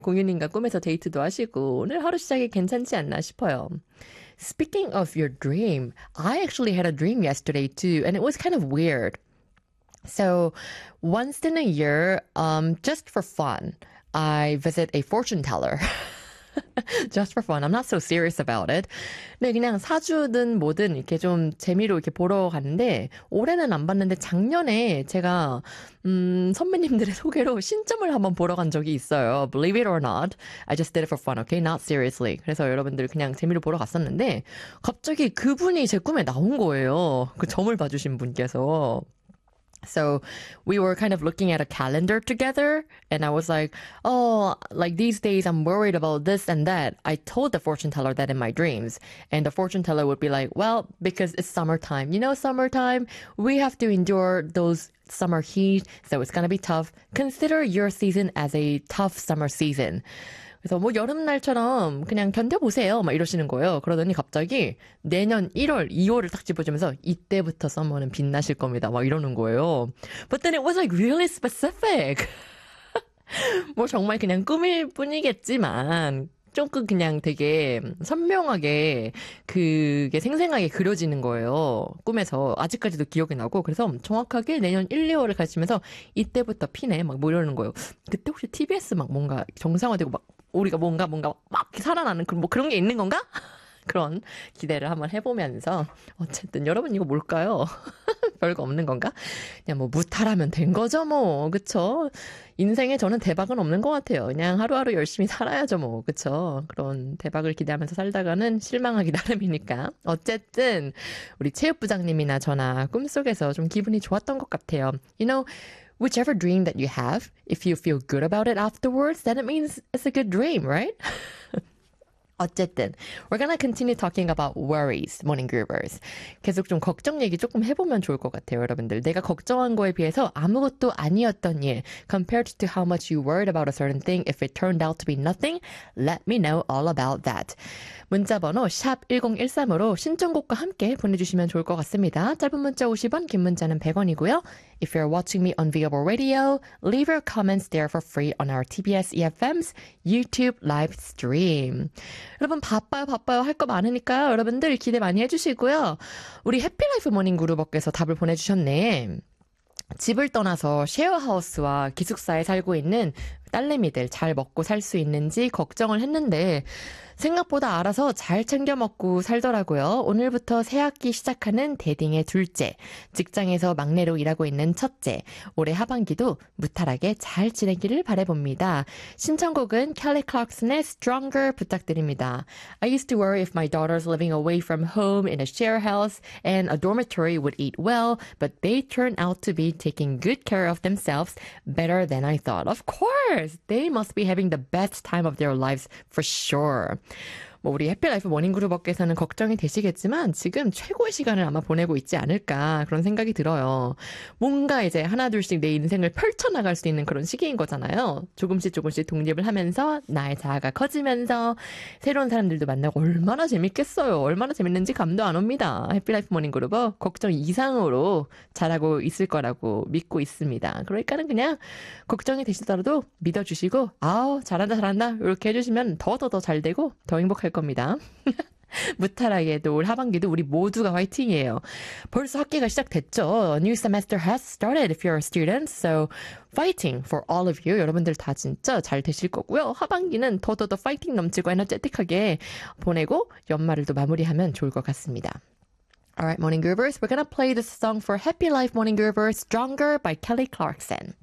공유님과 꿈에서 데이트도 하시고 오늘 하루 시작이 괜찮지 않나 싶어요. Speaking of your dream, I actually had a dream yesterday too, and it was kind of weird. So once in a year, just for fun, I visit a fortune teller. Just for fun. I'm not so serious about it. 네, 그냥 사주든 뭐든 이렇게 좀 재미로 이렇게 보러 갔는데, 올해는 안 봤는데 작년에 제가, 선배님들의 소개로 신점을 한번 보러 간 적이 있어요. Believe it or not. I just did it for fun, okay? Not seriously. 그래서 여러분들 그냥 재미로 보러 갔었는데, 갑자기 그분이 제 꿈에 나온 거예요. 그 점을 봐주신 분께서. So we were kind of looking at a calendar together and I was like, oh, like these days I'm worried about this and that. I told the fortune teller that in my dreams and the fortune teller would be like, well, because it's summertime, summertime, we have to endure those summer heat. So it's going to be tough. Consider your season as a tough summer season. 그래서 뭐 여름날처럼 그냥 견뎌보세요. 막 이러시는 거예요. 그러더니 갑자기 내년 1월, 2월을 딱 집어주면서 이때부터 썸머는 빛나실 겁니다. 막 이러는 거예요. But then it was like really specific. 뭐 정말 그냥 꿈일 뿐이겠지만 조금 그냥 되게 선명하게 그게 생생하게 그려지는 거예요. 꿈에서 아직까지도 기억이 나고 그래서 정확하게 내년 1, 2월을 가시면서 이때부터 피네 막 뭐 이러는 거예요. 그때 혹시 TBS 막 뭔가 정상화되고 막 우리가 뭔가 막 살아나는 그런 게 있는 건가? 그런 기대를 한번 해보면서 어쨌든 여러분 이거 뭘까요? 별거 없는 건가? 그냥 뭐 무탈하면 된 거죠 뭐 그쵸? 인생에 저는 대박은 없는 것 같아요. 그냥 하루하루 열심히 살아야죠 뭐 그쵸? 그런 대박을 기대하면서 살다가는 실망하기 나름이니까 어쨌든 우리 체육부장님이나 저나 꿈속에서 좀 기분이 좋았던 것 같아요. Whichever dream that you have, if you feel good about it afterwards, then it means it's a good dream, right? 어쨌든 we're gonna continue talking about worries, morning groovers. 계속 좀 걱정 얘기 조금 해보면 좋을 것 같아요, 여러분들. 내가 걱정한 거에 비해서 아무것도 아니었던 일, compared to how much you worried about a certain thing, if it turned out to be nothing, let me know all about that. 문자번호 샵 1013으로 신청곡과 함께 보내주시면 좋을 것 같습니다. 짧은 문자 50원, 긴 문자는 100원이고요. If you're watching me on Viable Radio, leave your comments there for free on our TBS EFM's YouTube live stream. 여러분 바빠요 할 거 많으니까 여러분들 기대 많이 해주시고요. 우리 해피라이프 모닝 그루버께서 답을 보내주셨네. 집을 떠나서 쉐어하우스와 기숙사에 살고 있는 딸내미들 잘 먹고 살 수 있는지 걱정을 했는데 생각보다 알아서 잘 챙겨 먹고 살더라고요. 오늘부터 새학기 시작하는 대딩의 둘째, 직장에서 막내로 일하고 있는 첫째, 올해 하반기도 무탈하게 잘 지내기를 바라봅니다. 신청곡은 Kelly Clarkson의 Stronger 부탁드립니다. I used to worry if my daughters living away from home in a share house and a dormitory would eat well, but they turned out to be taking good care of themselves better than I thought. Of course, they must be having the best time of their lives for sure. 뭐 우리 해피라이프 모닝그룹업계에서는 걱정이 되시겠지만 지금 최고의 시간을 아마 보내고 있지 않을까 그런 생각이 들어요. 뭔가 이제 하나둘씩 내 인생을 펼쳐나갈 수 있는 그런 시기인 거잖아요. 조금씩 독립을 하면서 나의 자아가 커지면서 새로운 사람들도 만나고 얼마나 재밌겠어요. 얼마나 재밌는지 감도 안 옵니다. 해피라이프 모닝그룹업 걱정 이상으로 잘하고 있을 거라고 믿고 있습니다. 그러니까는 그냥 걱정이 되시더라도 믿어주시고 아우 잘한다 이렇게 해주시면 더 잘 되고 더 행복할 겁니다. 무탈하게도 올 하반기도 우리 모두가 화이팅이에요. 벌써 학기가 시작됐죠. A new semester has started if you're a student. So fighting for all of you. 여러분들 다 진짜 잘 되실 거고요. 하반기는 더 파이팅 넘치고 에너제틱하게 보내고 연말을 또 마무리하면 좋을 것 같습니다. Alright, Morning Groovers, we're gonna play this song for Happy Life Morning Groovers, Stronger by Kelly Clarkson.